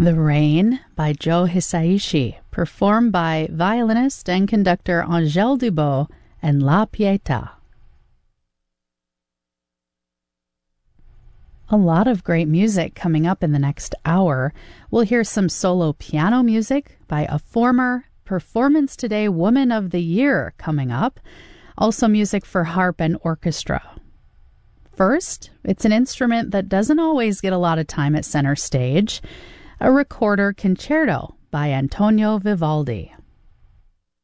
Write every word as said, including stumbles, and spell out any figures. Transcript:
The Rain by Joe Hisaishi, performed by violinist and conductor Angèle Dubot and La Pietà. A lot of great music coming up in the next hour. We'll hear some solo piano music by a former Performance Today Woman of the Year coming up. Also music for harp and orchestra. First, it's an instrument that doesn't always get a lot of time at center stage. A recorder concerto by Antonio Vivaldi.